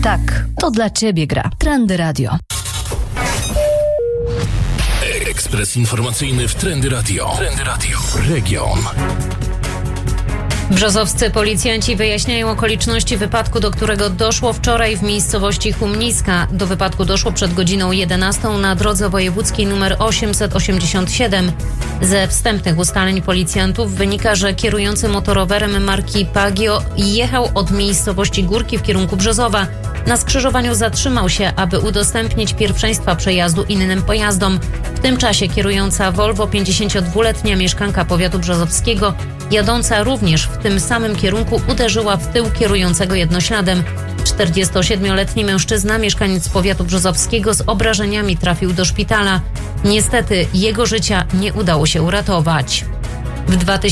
Tak, to dla Ciebie gra Trendy Radio. Ekspres informacyjny w Trendy Radio. Trendy Radio. Region. Brzozowscy policjanci wyjaśniają okoliczności wypadku, do którego doszło wczoraj w miejscowości Humniska. Do wypadku doszło przed godziną 11 na drodze wojewódzkiej nr 887. Ze wstępnych ustaleń policjantów wynika, że kierujący motorowerem marki Pagio jechał od miejscowości Górki w kierunku Brzozowa. Na skrzyżowaniu zatrzymał się, aby udostępnić pierwszeństwa przejazdu innym pojazdom. W tym czasie kierująca Volvo 52-letnia mieszkanka powiatu brzozowskiego, jadąca również w tym samym kierunku, uderzyła w tył kierującego jednośladem. 47-letni mężczyzna, mieszkaniec powiatu brzozowskiego, z obrażeniami trafił do szpitala. Niestety jego życia nie udało się uratować. W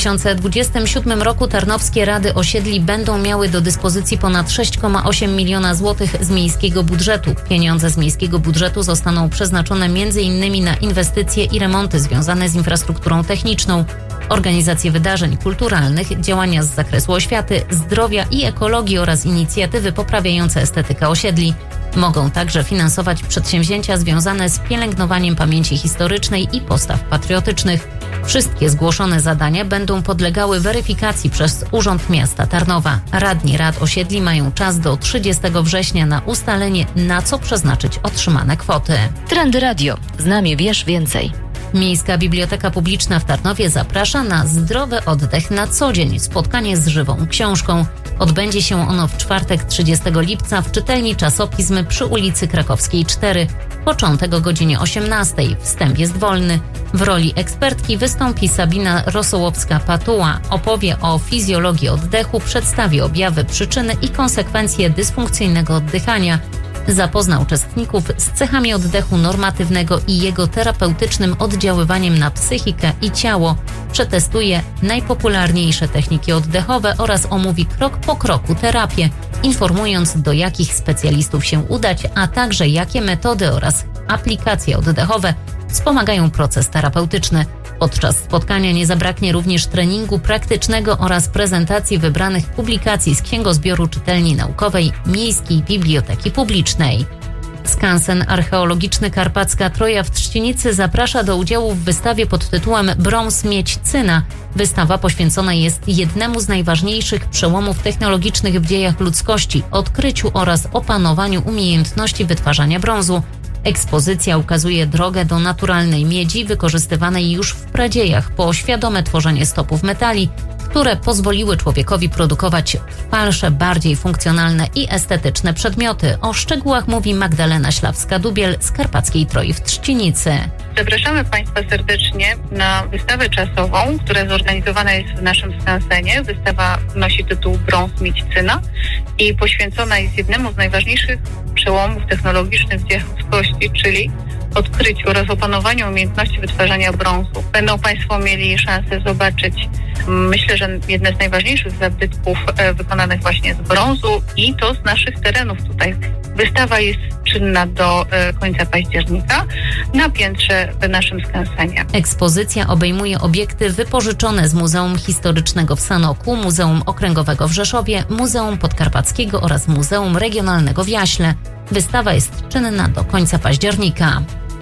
2027 roku tarnowskie rady osiedli będą miały do dyspozycji ponad 6,8 miliona złotych z miejskiego budżetu. Pieniądze z miejskiego budżetu zostaną przeznaczone m.in. na inwestycje i remonty związane z infrastrukturą techniczną, organizację wydarzeń kulturalnych, działania z zakresu oświaty, zdrowia i ekologii oraz inicjatywy poprawiające estetykę osiedli. Mogą także finansować przedsięwzięcia związane z pielęgnowaniem pamięci historycznej i postaw patriotycznych. Wszystkie zgłoszone zadania będą podlegały weryfikacji przez Urząd Miasta Tarnowa. Radni rad osiedli mają czas do 30 września na ustalenie, na co przeznaczyć otrzymane kwoty. Trendy Radio. Z nami wiesz więcej. Miejska Biblioteka Publiczna w Tarnowie zaprasza na zdrowy oddech na co dzień. Spotkanie z żywą książką. Odbędzie się ono w czwartek 30 lipca w czytelni Czasopism przy ulicy Krakowskiej 4. Początek o godzinie 18. Wstęp jest wolny. W roli ekspertki wystąpi Sabina Rosołowska-Patuła. Opowie o fizjologii oddechu, przedstawi objawy, przyczyny i konsekwencje dysfunkcyjnego oddychania. Zapozna uczestników z cechami oddechu normatywnego i jego terapeutycznym oddziaływaniem na psychikę i ciało. Przetestuje najpopularniejsze techniki oddechowe oraz omówi krok po kroku terapię, informując, do jakich specjalistów się udać, a także jakie metody oraz aplikacje oddechowe wspomagają proces terapeutyczny. Podczas spotkania nie zabraknie również treningu praktycznego oraz prezentacji wybranych publikacji z Księgozbioru Czytelni Naukowej Miejskiej Biblioteki Publicznej. Skansen archeologiczny Karpacka Troja w Trzcinicy zaprasza do udziału w wystawie pod tytułem Brąz, miedź, cyna. Wystawa poświęcona jest jednemu z najważniejszych przełomów technologicznych w dziejach ludzkości – odkryciu oraz opanowaniu umiejętności wytwarzania brązu. Ekspozycja ukazuje drogę do naturalnej miedzi wykorzystywanej już w pradziejach po świadome tworzenie stopów metali, które pozwoliły człowiekowi produkować w falsze bardziej funkcjonalne i estetyczne przedmioty. O szczegółach mówi Magdalena Ślawska-Dubiel z Karpackiej Troi w Trzcinicy. Zapraszamy Państwa serdecznie na wystawę czasową, która zorganizowana jest w naszym skansenie. Wystawa nosi tytuł Brąz, miedź, cyna i poświęcona jest jednemu z najważniejszych przełomów technologicznych w dziejach ludzkości, czyli odkryciu oraz opanowaniu umiejętności wytwarzania brązu. Będą Państwo mieli szansę zobaczyć, myślę, że jedne z najważniejszych zabytków wykonanych właśnie z brązu i to z naszych terenów tutaj. Wystawa jest czynna do końca października na piętrze w naszym skansenie. Ekspozycja obejmuje obiekty wypożyczone z Muzeum Historycznego w Sanoku, Muzeum Okręgowego w Rzeszowie, Muzeum Podkarpackiego oraz Muzeum Regionalnego w Jaśle. Wystawa jest czynna do końca października.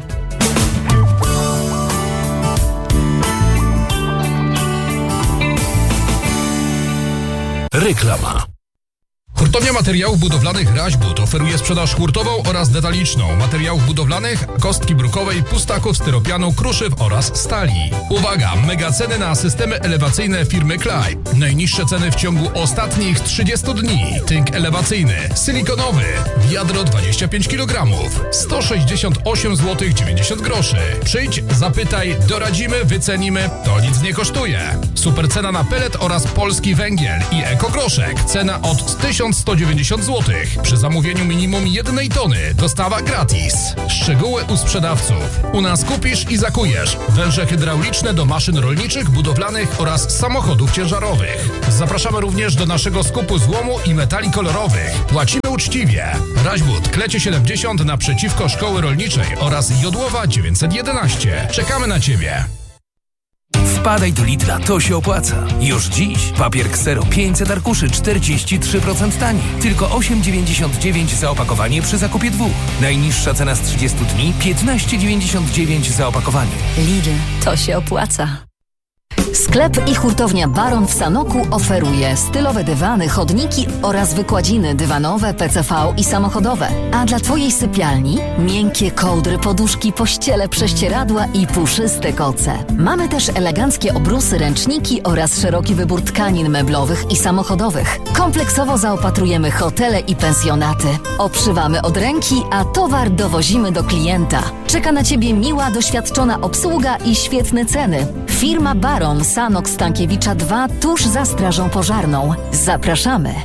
Reklama. Hurtownia Materiałów Budowlanych Raźbud oferuje sprzedaż hurtową oraz detaliczną materiałów budowlanych, kostki brukowej, pustaków, styropianu, kruszyw oraz stali. Uwaga! Mega ceny na systemy elewacyjne firmy Klaj. Najniższe ceny w ciągu ostatnich 30 dni. Tynk elewacyjny, silikonowy, wiadro 25 kg, 168 zł 90 groszy. Przyjdź, zapytaj, doradzimy, wycenimy, to nic nie kosztuje. Super cena na pelet oraz polski węgiel i ekogroszek. Cena od 1190 zł. Przy zamówieniu minimum 1 tony. Dostawa gratis. Szczegóły u sprzedawców. U nas kupisz i zakujesz. Węże hydrauliczne do maszyn rolniczych, budowlanych oraz samochodów ciężarowych. Zapraszamy również do naszego skupu złomu i metali kolorowych. Płacimy uczciwie. Raźbud, Klecie 70 naprzeciwko Szkoły Rolniczej oraz Jodłowa 911. Czekamy na Ciebie. Wpadaj do Lidla, to się opłaca. Już dziś papier Xero 500 arkuszy 43% taniej. Tylko 8,99 za opakowanie przy zakupie 2. Najniższa cena z 30 dni 15,99 za opakowanie. Lidl, to się opłaca. Sklep i hurtownia Baron w Sanoku oferuje stylowe dywany, chodniki oraz wykładziny dywanowe, PCV i samochodowe. A dla Twojej sypialni miękkie kołdry, poduszki, pościele, prześcieradła i puszyste koce. Mamy też eleganckie obrusy, ręczniki oraz szeroki wybór tkanin meblowych i samochodowych. Kompleksowo zaopatrujemy hotele i pensjonaty. Obszywamy od ręki, a towar dowozimy do klienta. Czeka na Ciebie miła, doświadczona obsługa i świetne ceny. Firma Baron, Sanok Stankiewicza 2, tuż za Strażą Pożarną. Zapraszamy!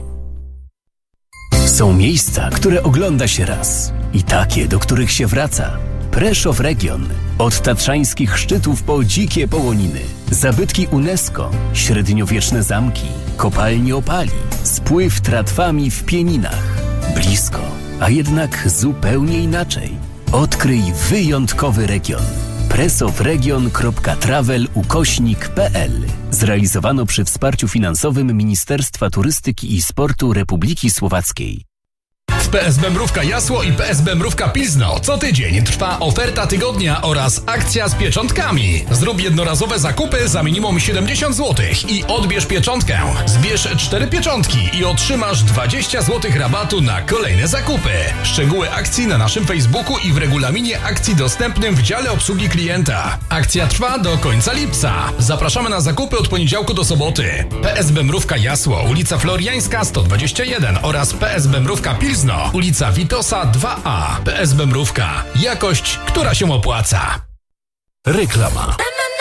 Są miejsca, które ogląda się raz i takie, do których się wraca. Preszów Region. Od tatrzańskich szczytów po dzikie połoniny. Zabytki UNESCO, średniowieczne zamki, kopalnie opali, spływ tratwami w Pieninach. Blisko, a jednak zupełnie inaczej. Odkryj wyjątkowy region. presofregion.travel/pl. Zrealizowano przy wsparciu finansowym Ministerstwa Turystyki i Sportu Republiki Słowackiej. W PSB Mrówka Jasło i PSB Mrówka Pilzno co tydzień trwa oferta tygodnia oraz akcja z pieczątkami. Zrób jednorazowe zakupy za minimum 70 zł i odbierz pieczątkę. Zbierz 4 pieczątki i otrzymasz 20 zł rabatu na kolejne zakupy. Szczegóły akcji na naszym Facebooku i w regulaminie akcji dostępnym w dziale obsługi klienta. Akcja trwa do końca lipca. Zapraszamy na zakupy od poniedziałku do soboty. PSB Mrówka Jasło, ulica Floriańska 121 oraz PSB Mrówka Pilzno, ulica Witosa 2A. PSB Mrówka. Jakość, która się opłaca. Reklama.